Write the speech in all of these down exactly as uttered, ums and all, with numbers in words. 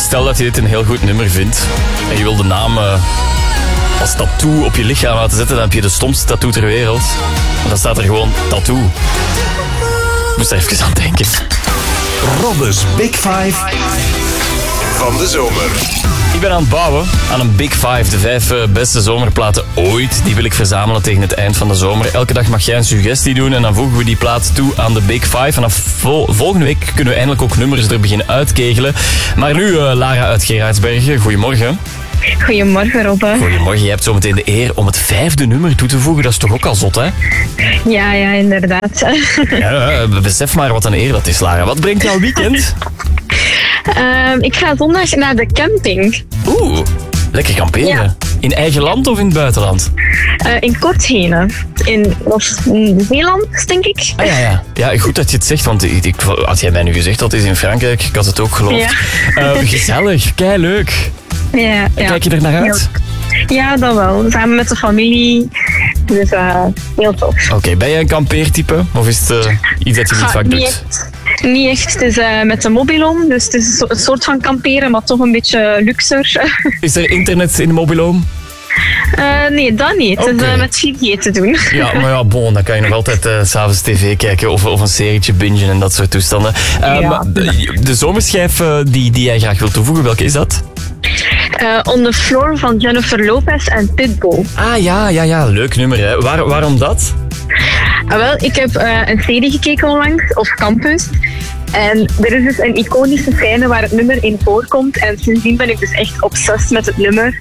stel dat je dit een heel goed nummer vindt en je wil de naam uh, als tattoo op je lichaam laten zetten, dan heb je de stomste tattoo ter wereld. En dan staat er gewoon tattoo. Ik moest er even aan denken. Robbe's Big Five van de zomer. Ik ben aan het bouwen aan een Big Five, de vijf beste zomerplaten ooit. Die wil ik verzamelen tegen het eind van de zomer. Elke dag mag jij een suggestie doen en dan voegen we die plaat toe aan de Big Five. Vanaf vol- volgende week kunnen we eindelijk ook nummers er beginnen uitkegelen. Maar nu uh, Lara uit Gerardsbergen, goedemorgen. Goedemorgen, Robbe. Goedemorgen, je hebt zo meteen de eer om het vijfde nummer toe te voegen. Dat is toch ook al zot, hè? Ja, ja, inderdaad. Ja, besef maar wat een eer dat is, Lara. Wat brengt jouw weekend? um, ik ga zondag naar de camping. Oeh, lekker kamperen. Ja. In eigen land of in het buitenland? Uh, in Korthenen. In Zeeland, denk ik. Ah, ja, ja. Ja, goed dat je het zegt, want ik, ik, had jij mij nu gezegd dat is in Frankrijk, ik had het ook geloofd. Ja. Uh, gezellig, keileuk. Ja, ja. Kijk je er naar uit? Ja, dat wel. Samen met de familie. Dus uh, heel tof. Oké, okay, ben jij een kampeertype? Of is het uh, iets dat je niet Ga, vaak niet doet? Echt, niet echt. Het is uh, met de mobiloom. Dus het is een soort van kamperen, maar toch een beetje luxer. Is er internet in de mobiloom? Uh, nee, dat niet. Okay. Het is uh, met vier G te doen. Ja, maar ja, bon, dan kan je nog altijd uh, 's avonds tv kijken of, of een serietje bingen en dat soort toestanden. Uh, ja. maar de, de zomerschijf uh, die, die jij graag wilt toevoegen, welke is dat? Uh, On the Floor van Jennifer Lopez en Pitbull. Ah ja, ja, ja, leuk nummer. Hè. Waar, waarom dat? Ah, wel, ik heb uh, een serie gekeken onlangs, op Campus. En er is dus een iconische scène waar het nummer in voorkomt. En sindsdien ben ik dus echt obsessed met het nummer.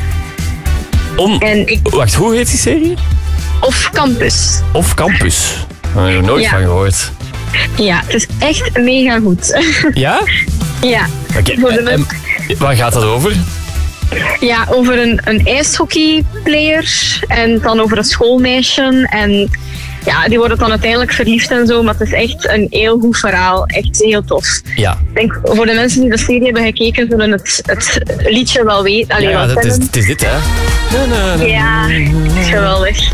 On... En ik... Wacht, hoe heet die serie? Of Campus. Of Campus. Daar heb ik nooit ja. van gehoord. Ja, het is echt mega goed. Ja? Ja. Oké, okay. en, en waar gaat dat over? Ja, over een, een ijshockeyplayer en dan over een schoolmeisje. En ja, die worden dan uiteindelijk verliefd en zo, maar het is echt een heel goed verhaal. Echt heel tof. Ja. Ik denk, voor de mensen die de serie hebben gekeken, zullen het, het liedje wel weten. Allee, ja, ja dat is, het is dit, hè? Ja, het is geweldig.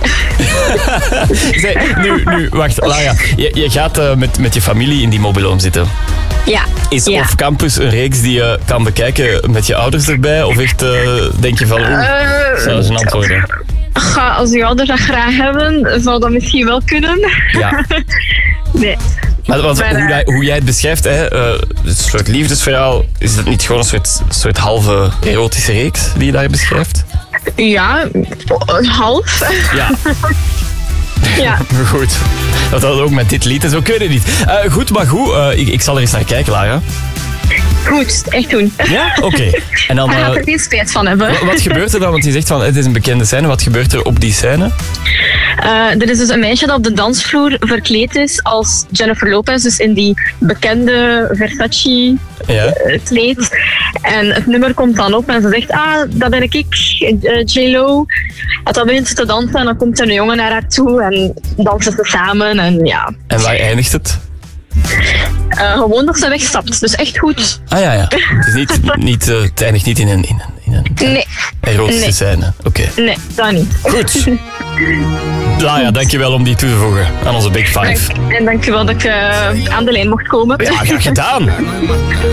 Zeg, nu, nu, wacht, Lara. Je, je gaat uh, met, met je familie in die mobiloom zitten. Ja. Is ja. Off Campus een reeks die je kan bekijken met je ouders erbij? Of echt, uh, denk je van, oeh, uh, zou ze een antwoorden? Ga, als je ouders dat graag hebben, zou dat misschien wel kunnen. Ja. Nee. Maar, want, maar, hoe, jij, hoe jij het beschrijft, hè, uh, een soort liefdesverhaal, is dat niet gewoon een soort, soort halve erotische reeks die je daar beschrijft? Ja, half. Ja. Ja. Goed. Dat had ook met dit lied en zo, ik weet het niet. Uh, goed, maar goed, uh, ik, ik zal er eens naar kijken, Lara. Goed, echt doen. Ja? Oké. Okay. En dan, Hij gaat uh, er geen spijt van hebben. Wat, wat gebeurt er dan? Want je zegt van, het is een bekende scène. Wat gebeurt er op die scène? Uh, er is dus een meisje dat op de dansvloer verkleed is als Jennifer Lopez, dus in die bekende Versace ja. uh, kleed. En het nummer komt dan op en ze zegt, ah, dat ben ik, uh, J-Lo. En dan begint ze te dansen en dan komt er een jongen naar haar toe en dansen ze samen en ja. En waar eindigt het? Uh, gewoon dat ze wegstapt, dus echt goed. Ah ja, ja. Het, is niet, niet, uh, het eindigt niet in een, in een, in een nee. erotische nee. scène. Oké. Okay. Nee, dat niet. Goed. Lara, dankjewel om die toe te voegen aan onze Big Five. En dankjewel dat ik uh, aan de lijn mocht komen. Ja, graag gedaan.